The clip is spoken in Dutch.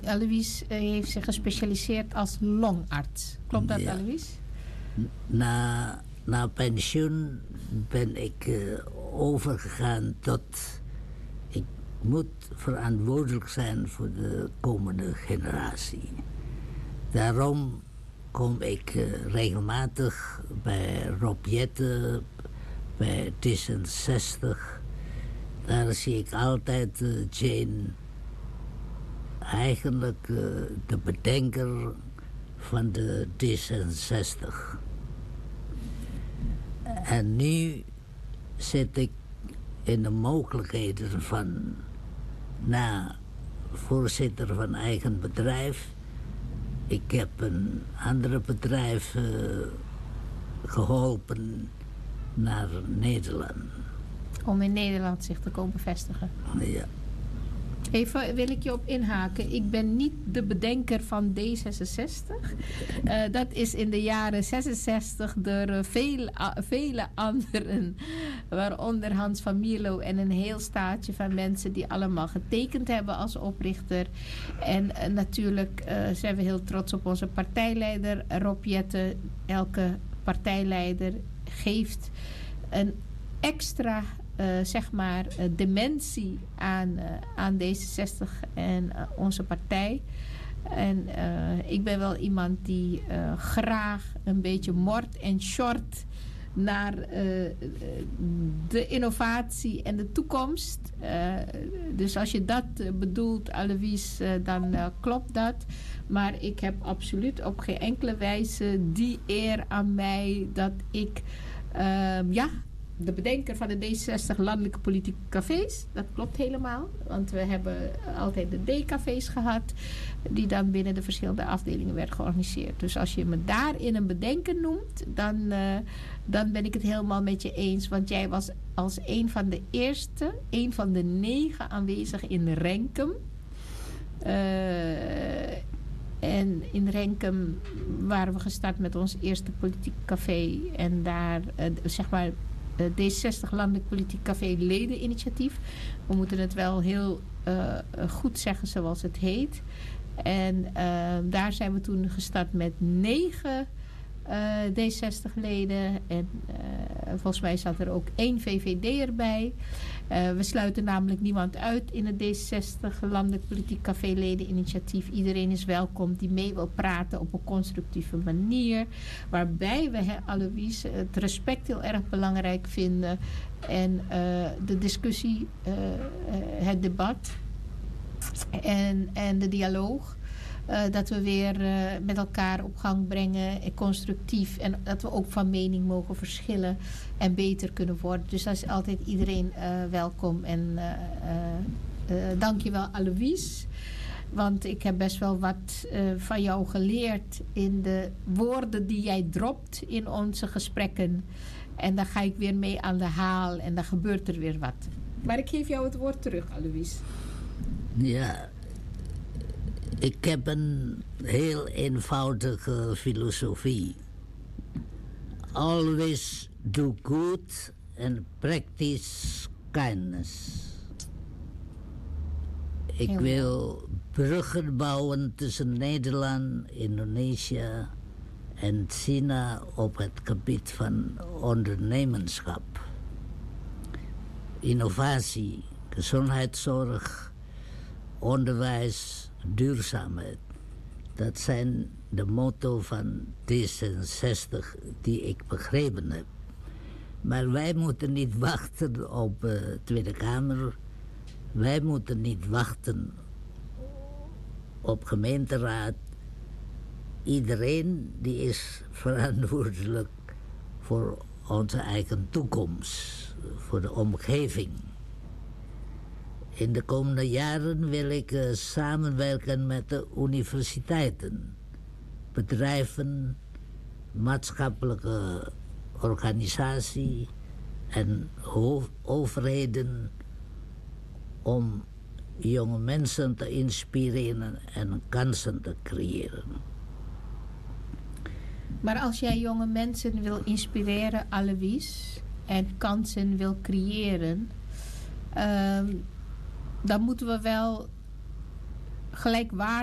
Alois heeft zich gespecialiseerd als longarts. Klopt dat, Ja. Alois? Na pensioen ben ik overgegaan tot... Ik moet verantwoordelijk zijn voor de komende generatie. Daarom kom ik regelmatig bij Rob Jetten, bij D66. Daar zie ik altijd Jane, eigenlijk de bedenker van de D66. En nu zit ik in de mogelijkheden van, voorzitter van eigen bedrijf. Ik heb een ander bedrijf geholpen naar Nederland. Om in Nederland zich te komen vestigen. Ja. Even wil ik je op inhaken. Ik ben niet de bedenker van D66. Dat is in de jaren 66 door vele anderen. Waaronder Hans van Mierlo en een heel staatje van mensen die allemaal getekend hebben als oprichter. En natuurlijk zijn we heel trots op onze partijleider Rob Jetten. Elke partijleider geeft een extra dimensie aan D66 en onze partij. En ik ben wel iemand die graag een beetje mort en short naar de innovatie en de toekomst. Dus als je dat bedoelt, Alois, dan klopt dat. Maar ik heb absoluut op geen enkele wijze die eer aan mij dat ik de bedenker van de D66 landelijke politieke cafés. Dat klopt helemaal. Want we hebben altijd de D-cafés gehad. Die dan binnen de verschillende afdelingen werden georganiseerd. Dus als je me daarin een bedenker noemt. Dan ben ik het helemaal met je eens. Want jij was als een van de eerste. Een van de 9 aanwezig in Renkum. En in Renkum waren we gestart met ons eerste politiek café. En daar D66 Landelijk Politiek Café Ledeninitiatief. We moeten het wel heel goed zeggen zoals het heet. En daar zijn we toen gestart met 9 D60-leden. En volgens mij zat er ook 1 VVD erbij. We sluiten namelijk niemand uit in het D60 Landelijk Politiek Café Ledeninitiatief. Iedereen is welkom die mee wil praten op een constructieve manier. Waarbij we, Alois, het respect heel erg belangrijk vinden. En de discussie, het debat en de dialoog. Dat we weer met elkaar op gang brengen, constructief. En dat we ook van mening mogen verschillen en beter kunnen worden. Dus daar is altijd iedereen welkom. En dank je wel, Alois. Want ik heb best wel wat van jou geleerd in de woorden die jij dropt in onze gesprekken. En daar ga ik weer mee aan de haal en dan gebeurt er weer wat. Maar ik geef jou het woord terug, Alois. Ja. Ik heb een heel eenvoudige filosofie. Always do good and practice kindness. Ik wil bruggen bouwen tussen Nederland, Indonesië en China op het gebied van ondernemerschap. Innovatie, gezondheidszorg, onderwijs, duurzaamheid. Dat zijn de motto van D66 die ik begrepen heb. Maar wij moeten niet wachten op de Tweede Kamer. Wij moeten niet wachten op gemeenteraad. Iedereen die is verantwoordelijk voor onze eigen toekomst, voor de omgeving. In de komende jaren wil ik samenwerken met de universiteiten, bedrijven, maatschappelijke organisaties en overheden om jonge mensen te inspireren en kansen te creëren. Maar als jij jonge mensen wil inspireren, Alois, en kansen wil creëren, dan moeten we wel gelijkwaardig